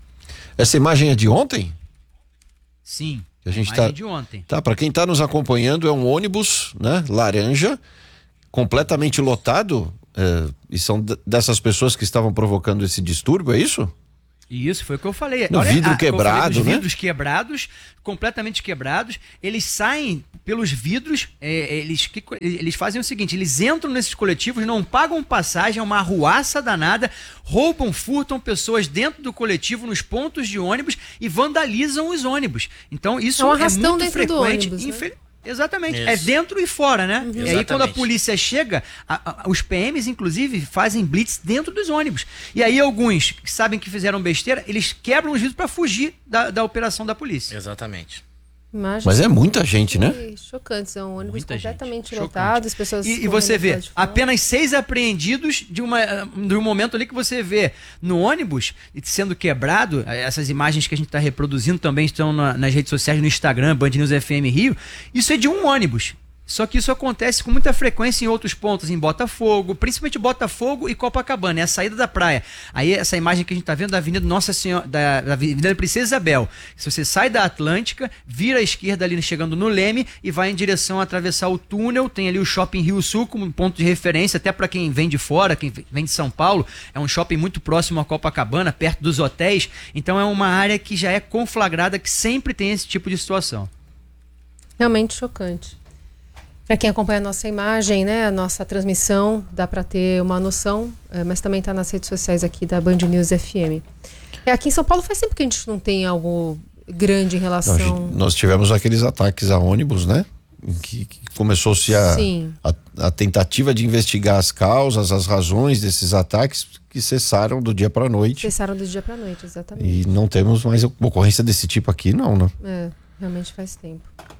[SPEAKER 2] Essa imagem é de ontem?
[SPEAKER 15] Sim,
[SPEAKER 2] A gente
[SPEAKER 15] imagem
[SPEAKER 2] tá,
[SPEAKER 15] de ontem.
[SPEAKER 2] Tá, para quem tá nos acompanhando, é um ônibus, né, laranja, completamente lotado, é, e são d- dessas pessoas que estavam provocando esse distúrbio, é isso?
[SPEAKER 15] Isso, foi o que eu falei.
[SPEAKER 2] No
[SPEAKER 15] Olha,
[SPEAKER 2] vidro
[SPEAKER 15] a,
[SPEAKER 2] quebrado,
[SPEAKER 15] eu falei, os
[SPEAKER 2] né?
[SPEAKER 15] vidros quebrados, completamente quebrados, eles saem pelos vidros, é, eles, que, eles fazem o seguinte, eles entram nesses coletivos, não pagam passagem, é uma arruaça danada, roubam, furtam pessoas dentro do coletivo, nos pontos de ônibus e vandalizam os ônibus. Então isso
[SPEAKER 1] é, um
[SPEAKER 15] é
[SPEAKER 1] arrastão
[SPEAKER 15] muito
[SPEAKER 1] dentro
[SPEAKER 15] frequente.
[SPEAKER 1] do ônibus,
[SPEAKER 15] infel...
[SPEAKER 1] né?
[SPEAKER 15] Exatamente,
[SPEAKER 16] Isso.
[SPEAKER 15] é dentro e fora, né?
[SPEAKER 1] Uhum.
[SPEAKER 15] E aí quando a polícia chega, a, a, os P Ms inclusive fazem blitz dentro dos ônibus. E aí alguns que sabem que fizeram besteira, eles quebram os vidros para fugir da, da operação da polícia.
[SPEAKER 16] Exatamente.
[SPEAKER 1] Imagens
[SPEAKER 2] Mas é muita gente, né?
[SPEAKER 1] Chocantes, é um ônibus
[SPEAKER 15] Muita
[SPEAKER 1] completamente
[SPEAKER 15] gente.
[SPEAKER 1] lotado, as pessoas...
[SPEAKER 15] E, e você vê,
[SPEAKER 1] correndo lá de
[SPEAKER 15] apenas seis apreendidos de, uma, de um momento ali que você vê no ônibus sendo quebrado. Essas imagens que a gente está reproduzindo também estão na, nas redes sociais, no Instagram, Band News F M Rio. Isso é de um ônibus. Só que isso acontece com muita frequência em outros pontos, em Botafogo, principalmente Botafogo e Copacabana, é a saída da praia. Aí essa imagem que a gente está vendo da Avenida Nossa Senhora, da, da Avenida Princesa Isabel. Se você sai da Atlântica, vira à esquerda ali chegando no Leme e vai em direção a atravessar o túnel, tem ali o Shopping Rio Sul como ponto de referência, até para quem vem de fora, quem vem de São Paulo, é um shopping muito próximo a Copacabana, perto dos hotéis, então é uma área que já é conflagrada, que sempre tem esse tipo de situação.
[SPEAKER 1] Realmente chocante. Para quem acompanha a nossa imagem, né, a nossa transmissão, dá para ter uma noção, é, mas também está nas redes sociais aqui da Band News F M. É, aqui em São Paulo faz tempo que a gente não tem algo grande em relação...
[SPEAKER 2] Não, gente, nós tivemos aqueles ataques a ônibus, né? Em que, que começou-se a, a, a tentativa de investigar as causas, as razões desses ataques que cessaram do dia para a noite.
[SPEAKER 1] Cessaram do dia para a noite, exatamente.
[SPEAKER 2] E não temos mais ocorrência desse tipo aqui, não, né?
[SPEAKER 1] É, realmente faz tempo.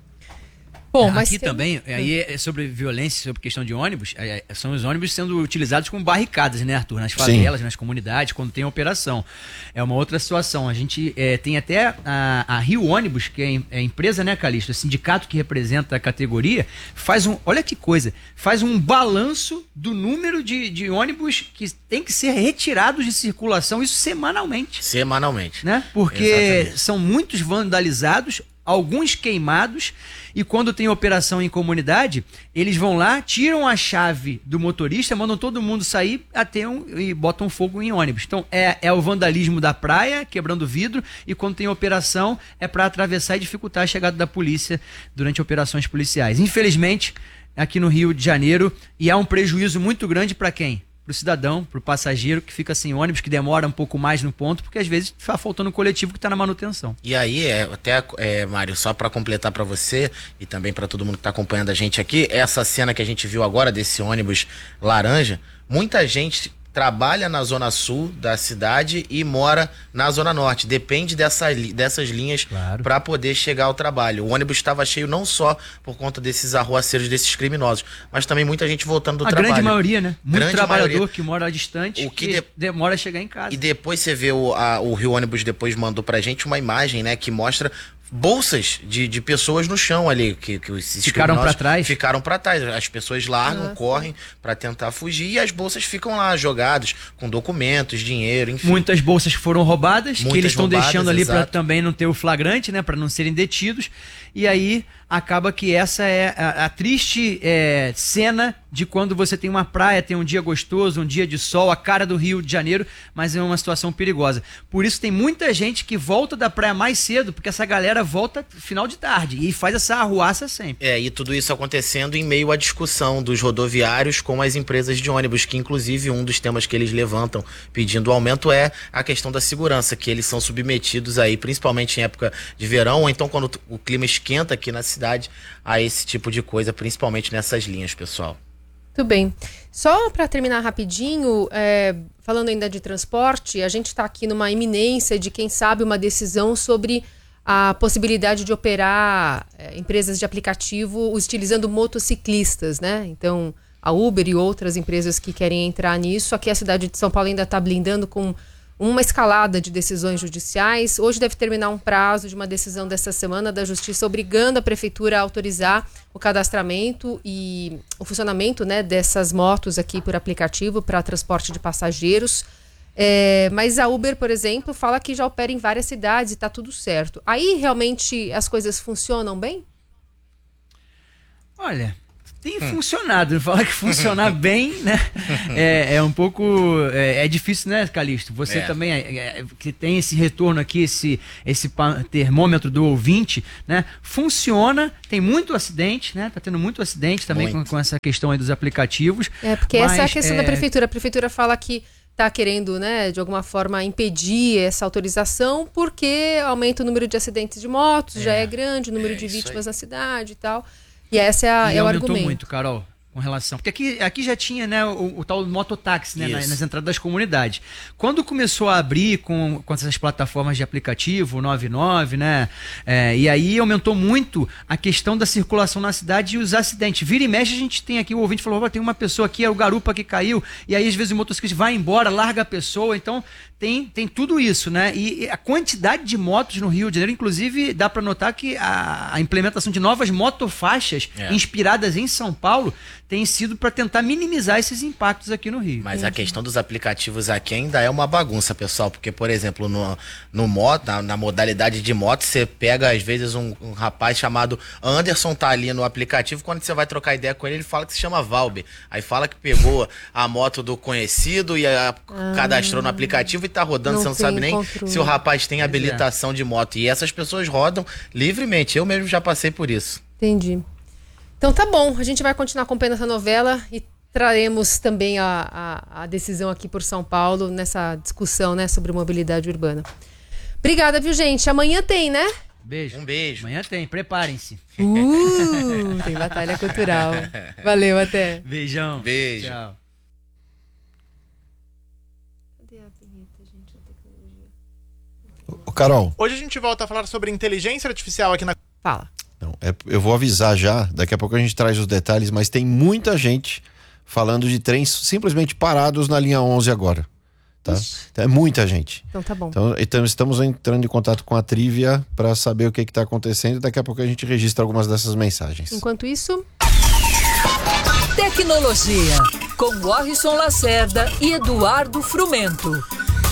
[SPEAKER 1] Bom, mas
[SPEAKER 15] aqui
[SPEAKER 1] tem...
[SPEAKER 15] também, aí é sobre violência, sobre questão de ônibus, é, são os ônibus sendo utilizados como barricadas, né, Arthur? Nas favelas, Sim. nas comunidades, quando tem operação. É uma outra situação. A gente é, tem até a, a Rio Ônibus, que é a empresa, né, Calixto? O sindicato que representa a categoria, faz um, olha que coisa, faz um balanço do número de, de ônibus que tem que ser retirados de circulação, isso semanalmente.
[SPEAKER 16] Semanalmente.
[SPEAKER 15] Né? Porque Exatamente. São muitos vandalizados, alguns queimados, e quando tem operação em comunidade, eles vão lá, tiram a chave do motorista, mandam todo mundo sair até um, e botam fogo em ônibus. Então é, é o vandalismo da praia, quebrando vidro, e quando tem operação é para atravessar e dificultar a chegada da polícia durante operações policiais. Infelizmente, aqui no Rio de Janeiro, e há um prejuízo muito grande para quem? Para o cidadão, para o passageiro que fica sem ônibus, que demora um pouco mais no ponto, porque às vezes está faltando um coletivo que está na manutenção.
[SPEAKER 16] E aí, é, até, é, Mário, só para completar para você e também para todo mundo que está acompanhando a gente aqui, essa cena que a gente viu agora desse ônibus laranja, muita gente trabalha na zona sul da cidade e mora na zona norte. Depende dessa, dessas linhas claro. Para poder chegar ao trabalho. O ônibus estava cheio não só por conta desses arruaceiros, desses criminosos, mas também muita gente voltando do
[SPEAKER 15] a
[SPEAKER 16] trabalho.
[SPEAKER 15] A grande maioria, né? Muito
[SPEAKER 16] grande
[SPEAKER 15] trabalhador
[SPEAKER 16] maioria.
[SPEAKER 15] Que mora distante,
[SPEAKER 16] o que,
[SPEAKER 15] que
[SPEAKER 16] de...
[SPEAKER 15] demora a chegar em casa.
[SPEAKER 16] E depois você vê o, a, o Rio Ônibus depois mandou pra gente uma imagem, né, que mostra bolsas de, de pessoas no chão ali que, que esses
[SPEAKER 15] ficaram para trás
[SPEAKER 16] ficaram para trás, as pessoas largam, Nossa. correm para tentar fugir e as bolsas ficam lá jogadas com documentos, dinheiro, enfim.
[SPEAKER 15] Muitas bolsas foram roubadas, Muitas que eles estão deixando ali para também não ter o flagrante, né, para não serem detidos. E aí acaba que essa é a, a triste é, cena de quando você tem uma praia, tem um dia gostoso, um dia de sol, a cara do Rio de Janeiro, mas é uma situação perigosa. Por isso tem muita gente que volta da praia mais cedo, porque essa galera volta final de tarde e faz essa arruaça sempre.
[SPEAKER 16] É, e tudo isso acontecendo em meio à discussão dos rodoviários com as empresas de ônibus, que inclusive um dos temas que eles levantam pedindo aumento é a questão da segurança, que eles são submetidos aí, principalmente em época de verão, ou então quando o clima esquenta aqui na cidade, a esse tipo de coisa, principalmente nessas linhas, pessoal.
[SPEAKER 1] Muito bem. Só para terminar rapidinho, é, falando ainda de transporte, a gente está aqui numa iminência de, quem sabe, uma decisão sobre a possibilidade de operar é, empresas de aplicativo utilizando motociclistas, né? Então, a Uber e outras empresas que querem entrar nisso. Aqui a cidade de São Paulo ainda está blindando com uma escalada de decisões judiciais. Hoje deve terminar um prazo de uma decisão dessa semana da Justiça obrigando a Prefeitura a autorizar o cadastramento e o funcionamento, né, dessas motos aqui por aplicativo para transporte de passageiros. É, mas a Uber, por exemplo, fala que já opera em várias cidades e está tudo certo. Aí realmente as coisas funcionam bem?
[SPEAKER 15] Olha, tem funcionado. Falar que funcionar bem, né? É, é um pouco... É, é difícil, né, Calixto? Você
[SPEAKER 16] É.
[SPEAKER 15] também, é, é, que tem esse retorno aqui, esse, esse pa- termômetro do ouvinte, né? Funciona, tem muito acidente, né? Tá tendo muito acidente também com,
[SPEAKER 1] Muito.
[SPEAKER 15] com essa questão aí dos aplicativos.
[SPEAKER 1] É, porque essa é a
[SPEAKER 15] Mas,
[SPEAKER 1] questão
[SPEAKER 15] é,
[SPEAKER 1] da prefeitura. A prefeitura fala que está querendo, né, de alguma forma, impedir essa autorização porque aumenta o número de acidentes de motos, já é grande, o número de vítimas na cidade e tal. E essa é, a,
[SPEAKER 15] E
[SPEAKER 1] é o
[SPEAKER 15] aumentou
[SPEAKER 1] argumento.
[SPEAKER 15] muito, Carol, com relação... Porque aqui, aqui já tinha, né, o, o tal mototáxi, né, na-
[SPEAKER 16] Isso.
[SPEAKER 15] nas entradas das comunidades. Quando começou a abrir com, com essas plataformas de aplicativo, noventa e nove, né, é, e aí aumentou muito a questão da circulação na cidade e os acidentes. Vira e mexe, a gente tem aqui, o ouvinte falou, "Ó, tem uma pessoa aqui, é o garupa que caiu", e aí às vezes o motociclista vai embora, larga a pessoa, então tem, tem tudo isso, né, e a quantidade de motos no Rio de Janeiro, inclusive, dá para notar que a, a implementação de novas motofaixas
[SPEAKER 16] É.
[SPEAKER 15] inspiradas em São Paulo tem sido para tentar minimizar esses impactos aqui no Rio.
[SPEAKER 16] Mas a questão dos aplicativos aqui ainda é uma bagunça, pessoal, porque, por exemplo, no, no moto, na, na modalidade de moto, você pega, às vezes, um, um rapaz chamado Anderson, tá ali no aplicativo, quando você vai trocar ideia com ele, ele fala que se chama Valber. Aí fala que pegou a moto do conhecido e a,
[SPEAKER 1] Ah.
[SPEAKER 16] cadastrou no aplicativo e tá rodando,
[SPEAKER 1] Não
[SPEAKER 16] você não
[SPEAKER 1] tem
[SPEAKER 16] sabe nem
[SPEAKER 1] controle.
[SPEAKER 16] se o rapaz tem
[SPEAKER 1] Pois é.
[SPEAKER 16] habilitação de moto. E essas pessoas rodam livremente, eu mesmo já passei por isso.
[SPEAKER 1] Entendi. Então tá bom, a gente vai continuar acompanhando essa novela e traremos também a, a, a decisão aqui por São Paulo nessa discussão, né, sobre mobilidade urbana. Obrigada, viu, gente? Amanhã tem, né?
[SPEAKER 15] Beijo.
[SPEAKER 16] Um beijo.
[SPEAKER 15] Amanhã tem, preparem-se.
[SPEAKER 1] Uh, tem batalha cultural. Valeu, até.
[SPEAKER 15] Beijão.
[SPEAKER 16] Beijo.
[SPEAKER 15] Tchau.
[SPEAKER 2] Ô, Carol,
[SPEAKER 17] Hoje a gente volta a falar sobre inteligência artificial aqui na...
[SPEAKER 1] Fala.
[SPEAKER 2] não, é- eu vou avisar já, daqui a pouco a gente traz os detalhes, mas tem muita gente falando de trens simplesmente parados na linha onze agora. Tá? Então, é muita gente.
[SPEAKER 1] Então tá bom.
[SPEAKER 2] Então, então estamos entrando em contato com a Trivia para saber o que está acontecendo. Daqui a pouco a gente registra algumas dessas mensagens.
[SPEAKER 1] Enquanto isso,
[SPEAKER 10] Tecnologia, com Warrison Lacerda e Eduardo Frumento.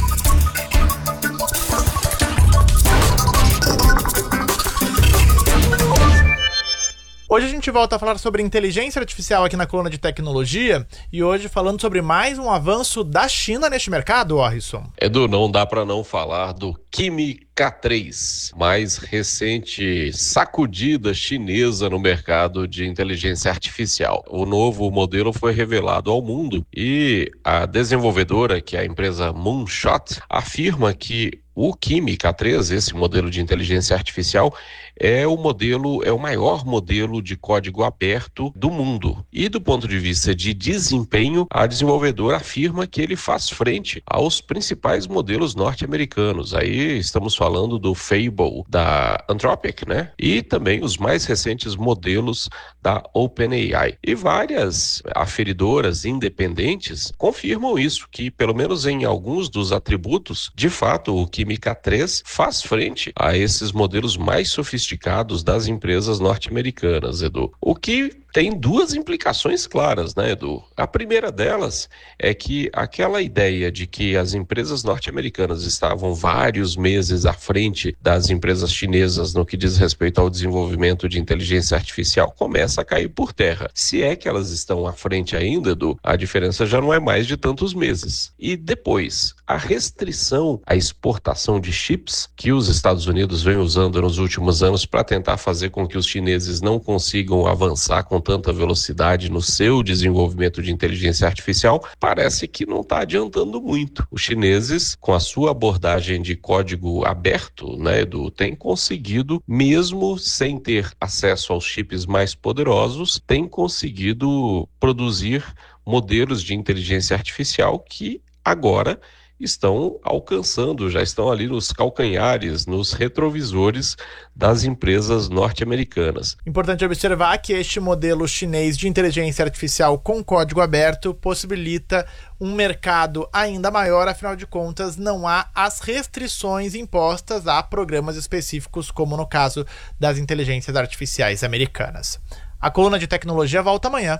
[SPEAKER 17] Hoje a gente volta a falar sobre inteligência artificial aqui na coluna de tecnologia e hoje falando sobre mais um avanço da China neste mercado, Orrisson.
[SPEAKER 18] Edu, não dá para não falar do Kimi K três, mais recente sacudida chinesa no mercado de inteligência artificial. O novo modelo foi revelado ao mundo e a desenvolvedora, que é a empresa Moonshot, afirma que o Kimi K três, esse modelo de inteligência artificial, é o modelo, é o maior modelo de código aberto do mundo. E do ponto de vista de desempenho, a desenvolvedora afirma que ele faz frente aos principais modelos norte-americanos. Aí estamos falando do Fable da Anthropic, né? E também os mais recentes modelos da OpenAI. E várias aferidoras independentes confirmam isso, que pelo menos em alguns dos atributos, de fato, o Kimi K três faz frente a esses modelos mais sofisticados das empresas norte-americanas, Edu. O que tem duas implicações claras, né, Edu? A primeira delas é que aquela ideia de que as empresas norte-americanas estavam vários meses à frente das empresas chinesas no que diz respeito ao desenvolvimento de inteligência artificial começa a cair por terra. Se é que elas estão à frente ainda, Edu, a diferença já não é mais de tantos meses. E depois, a restrição à exportação de chips que os Estados Unidos vem usando nos últimos anos para tentar fazer com que os chineses não consigam avançar com tanta velocidade no seu desenvolvimento de inteligência artificial, parece que não está adiantando muito. Os chineses, com a sua abordagem de código aberto, né, Edu, têm conseguido, mesmo sem ter acesso aos chips mais poderosos, têm conseguido produzir modelos de inteligência artificial que agora estão alcançando, já estão ali nos calcanhares, nos retrovisores das empresas norte-americanas.
[SPEAKER 17] Importante observar que este modelo chinês de inteligência artificial com código aberto possibilita um mercado ainda maior, afinal de contas, não há as restrições impostas a programas específicos, como no caso das inteligências artificiais americanas. A coluna de tecnologia volta amanhã.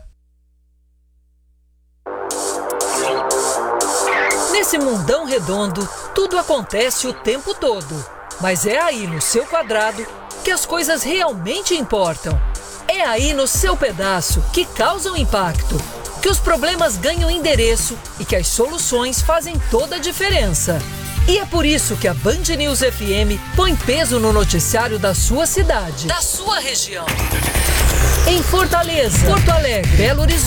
[SPEAKER 10] Nesse mundão redondo, tudo acontece o tempo todo. Mas é aí, no seu quadrado, que as coisas realmente importam. É É aí no seu pedaço que causam impacto, que os problemas ganham endereço e que as soluções fazem toda a diferença. E é por isso que a Band News F M põe peso no noticiário da sua cidade, da sua região. Em Fortaleza, Porto Alegre, Belo Horizonte,